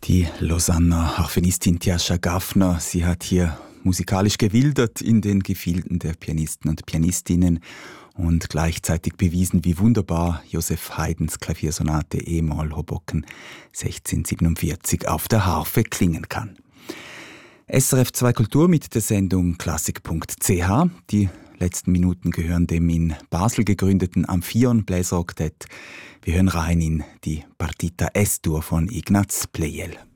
Die Lausanner Harfenistin Tjascha Gaffner, sie hat hier musikalisch gewildert in den Gefilden der Pianisten und Pianistinnen und gleichzeitig bewiesen, wie wunderbar Joseph Haydns Klaviersonate E-Moll Hoboken 1647 auf der Harfe klingen kann. SRF 2 Kultur mit der Sendung klassik.ch. Die letzten Minuten gehören dem in Basel gegründeten Amphion Bläseroktett. Wir hören rein in die Partita S-Dur von Ignaz Pleyel.